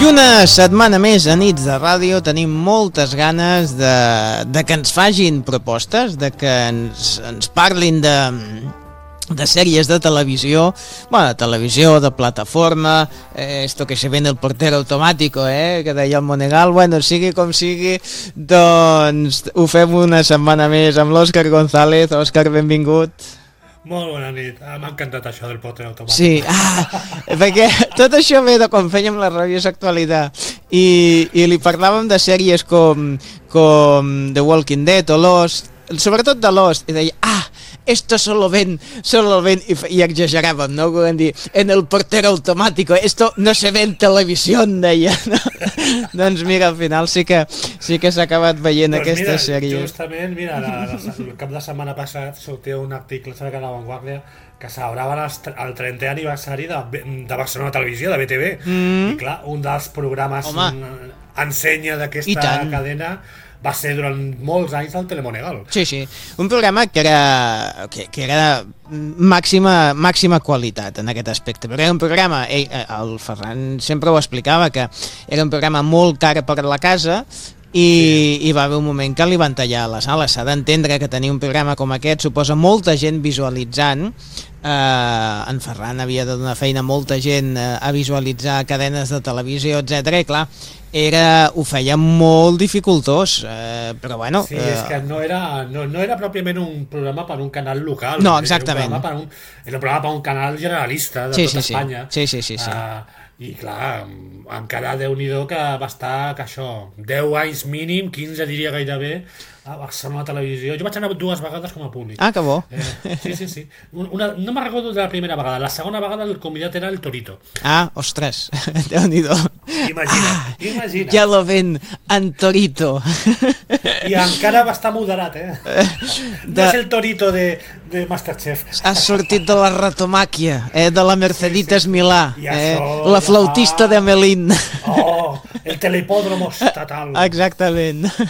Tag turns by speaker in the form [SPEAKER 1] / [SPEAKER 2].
[SPEAKER 1] I una setmana més a Nits de Ràdio tenim moltes ganes de que ens facin propostes, de que ens parlin de sèries de televisió, bueno, de televisió, de plataforma, esto que se ve en el portero automático, que deia el Monegal, bueno, sigui com sigui, doncs ho fem una setmana més amb l'Òscar González. Òscar, benvingut.
[SPEAKER 2] Molt bona nit, m'ha encantat això del portero automàtic.
[SPEAKER 1] Sí, perquè tot això ve de quan fèiem la rabiosa actualitat i li parlàvem de sèries com The Walking Dead o Lost, sobretot de Lost, i deia, esto solo ven, i exageràvem, no? Volem dir, en el portero automático, esto no se ve en televisión, deia, no? Doncs mira, al final sí que s'ha acabat veient aquesta sèrie.
[SPEAKER 2] Justament, mira, el cap de setmana passat sortia un article a La Vanguardia que celebrava el 30è aniversari de Barcelona Televisió, de BTV, i clar, un dels programes ensenya d'aquesta cadena va ser durant molts anys el Telemonegal.
[SPEAKER 1] Sí, un programa que era màxima qualitat en aquest aspecte, però era un programa, el Ferran sempre ho explicava, que era un programa molt car per la casa i va haver un moment que li van tallar les ales. S'ha d'entendre que tenir un programa com aquest suposa molta gent visualitzant. En Ferran havia de donar feina a molta gent a visualitzar cadenes de televisió, etc. I clar, ho feia molt dificultós, però bueno...
[SPEAKER 2] Sí, és que no era pròpiament un programa per un canal local.
[SPEAKER 1] No, exactament.
[SPEAKER 2] Era un programa per un canal generalista de tota Espanya.
[SPEAKER 1] Sí.
[SPEAKER 2] I clar, encara Déu-n'hi-do que va estar, que això, 10 anys mínim, 15 diria gairebé, a Barcelona Televisió. Jo vaig anar 2 vegades com a públic.
[SPEAKER 1] Que bo.
[SPEAKER 2] Sí. No me'n recordo de la primera vegada. La segona vegada el convidat era el Torito.
[SPEAKER 1] Ostres, Déu-n'hi-do.
[SPEAKER 2] Imagina.
[SPEAKER 1] Ja lo ven en Torito.
[SPEAKER 2] I encara va estar moderat, No és el Torito de Masterchef.
[SPEAKER 1] Ha sortit de la ratomàquia, de la Merceditas Milà, la flautista de Melín.
[SPEAKER 2] El telepòdromo estatal.
[SPEAKER 1] Exactament.